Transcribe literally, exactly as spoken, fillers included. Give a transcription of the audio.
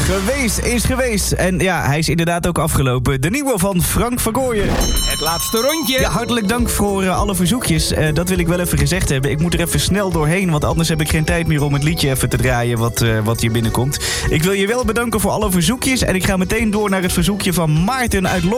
Geweest is geweest. En ja, hij is inderdaad ook afgelopen. De nieuwe van Frank van Gooien. Het laatste rondje. Ja, hartelijk dank voor uh, alle verzoekjes. Uh, dat wil ik wel even gezegd hebben. Ik moet er even snel doorheen, want anders heb ik geen tijd meer om het liedje even te draaien wat, uh, wat hier binnenkomt. Ik wil je wel bedanken voor alle verzoekjes. En ik ga meteen door naar het verzoekje van Maarten uit Lok.